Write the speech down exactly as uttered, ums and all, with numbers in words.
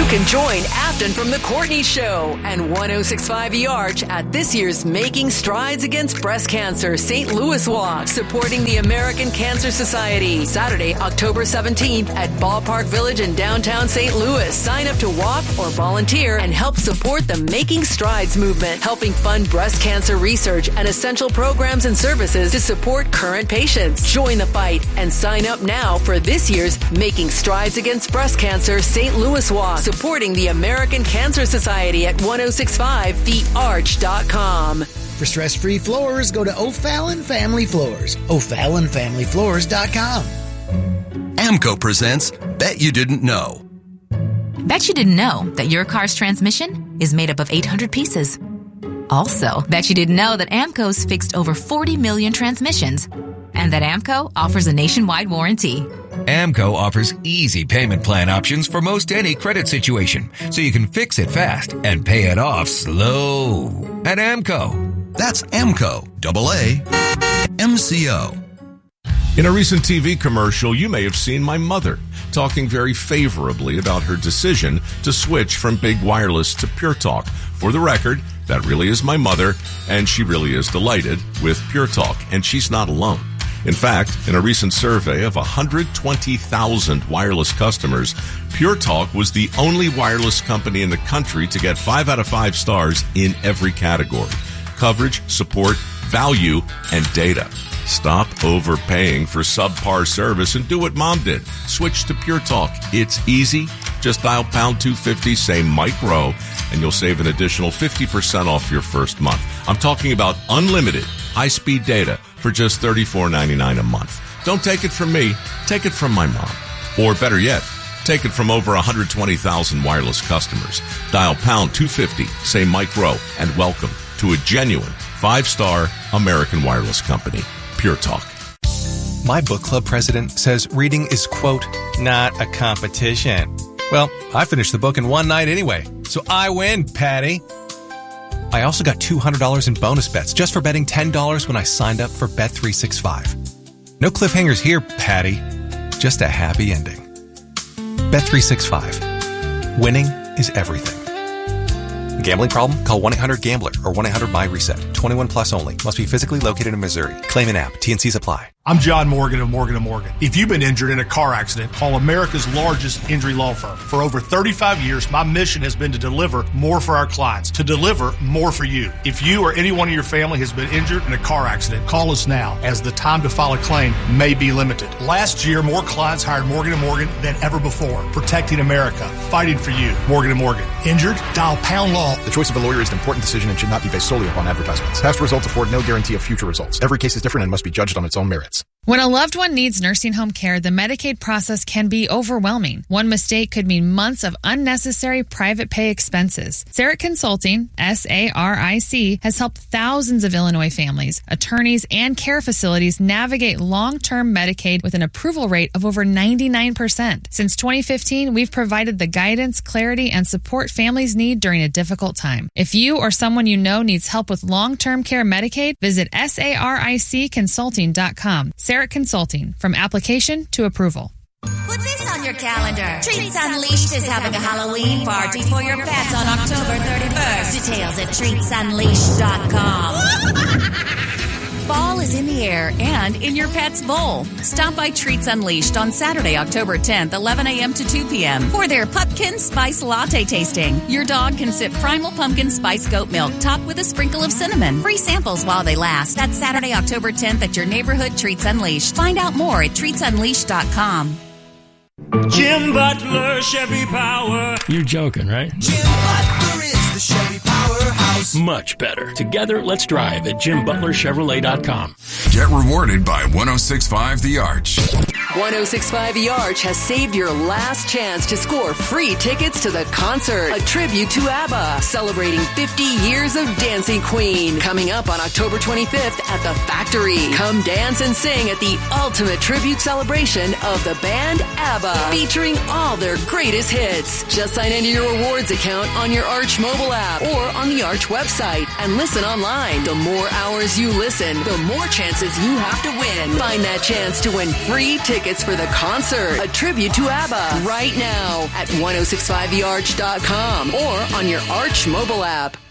can join Afton from The Courtney Show and one oh six point five The Arch at this year's Making Strides Against Breast Cancer Saint Louis Walk, supporting the American Cancer Society. Saturday, October seventeenth at Ballpark Village in downtown Saint Louis. Sign up to walk or volunteer and help support the Making Strides movement, helping fund breast cancer research and essential programs and services to support current patients. Join the fight and sign up now for this year's Making Strides Against Breast Cancer Saint Louis Walk, supporting the American Cancer Society at ten sixty-five the arch dot com. For stress-free floors, go to O'Fallon Family Floors, O'Fallon Family Floors dot com. AMCO presents Bet You Didn't Know. Bet you didn't know that your car's transmission is made up of eight hundred pieces. Also, bet you didn't know that AMCO's fixed over forty million transmissions, and that AMCO offers a nationwide warranty. AMCO offers easy payment plan options for most any credit situation, so you can fix it fast and pay it off slow. At AMCO. That's AMCO, double A, M C O. In a recent T V commercial, you may have seen my mother talking very favorably about her decision to switch from Big Wireless to Pure Talk. For the record, that really is my mother, and she really is delighted with Pure Talk, and she's not alone. In fact, in a recent survey of one hundred twenty thousand wireless customers, Pure Talk was the only wireless company in the country to get five out of five stars in every category: coverage, support, value, and data. Stop overpaying for subpar service and do what Mom did. Switch to Pure Talk. It's easy. Just dial pound two fifty, say Mike Rowe, and you'll save an additional fifty percent off your first month. I'm talking about unlimited high-speed data for just thirty-four ninety-nine a month. Don't take it from me. Take it from my mom. Or better yet, take it from over one hundred twenty thousand wireless customers. Dial pound two fifty, say Mike Rowe, and welcome to a genuine five-star American wireless company, Pure Talk. My book club president says reading is, quote, not a competition. Well, I finished the book in one night anyway, so I win, Patty. I also got two hundred dollars in bonus bets just for betting ten dollars when I signed up for Bet three sixty-five. No cliffhangers here, Patty. Just a happy ending. Bet three sixty-five. Winning is everything. Gambling problem? Call one eight hundred gambler or one eight hundred my reset. twenty-one plus only. Must be physically located in Missouri. Claim an app. T N Cs apply. I'm John Morgan of Morgan and Morgan. If you've been injured in a car accident, call America's largest injury law firm. For over thirty-five years, my mission has been to deliver more for our clients, to deliver more for you. If you or anyone in your family has been injured in a car accident, call us now, as the time to file a claim may be limited. Last year, more clients hired Morgan and Morgan than ever before, protecting America, fighting for you. Morgan and Morgan. Injured? Dial pound law. The choice of a lawyer is an important decision and should not be based solely upon advertisements. Past results afford no guarantee of future results. Every case is different and must be judged on its own merits. When a loved one needs nursing home care, the Medicaid process can be overwhelming. One mistake could mean months of unnecessary private pay expenses. Saric Consulting, S A R I C, has helped thousands of Illinois families, attorneys, and care facilities navigate long-term Medicaid with an approval rate of over ninety-nine percent. Since twenty fifteen, we've provided the guidance, clarity, and support families need during a difficult time. If you or someone you know needs help with long-term care Medicaid, visit S A R I C consulting dot com. Saric Consulting, from application to approval. Put this on your calendar. Treats Unleashed is having a Halloween party for your pets on October thirty-first. Details at treats unleashed dot com. Fall is in the air and in your pet's bowl. Stop by Treats Unleashed on Saturday, October tenth, eleven a.m. to two p.m. for their Pumpkin Spice Latte tasting. Your dog can sip Primal Pumpkin Spice Goat Milk topped with a sprinkle of cinnamon. Free samples while they last. That's Saturday, October tenth at your neighborhood Treats Unleashed. Find out more at treats unleashed dot com. Jim Butler, Chevy Power. You're joking, right? Jim Butler is the Chevy Powerhouse. Much better. Together, let's drive at jim butler chevrolet dot com. Get rewarded by ten sixty-five The Arch. ten sixty-five The Arch has saved your last chance to score free tickets to the concert, a tribute to ABBA, celebrating fifty years of Dancing Queen, coming up on October twenty-fifth at the Factory. Come dance and sing at the ultimate tribute celebration of the band ABBA, featuring all their greatest hits. Just sign into your rewards account on your Arch mobile mobile app or on the Arch website. And listen online. The more hours you listen, the more chances you have to win. Find that chance to win free tickets for the concert, a tribute to ABBA, right now at ten sixty-five the arch dot com or on your Arch mobile app.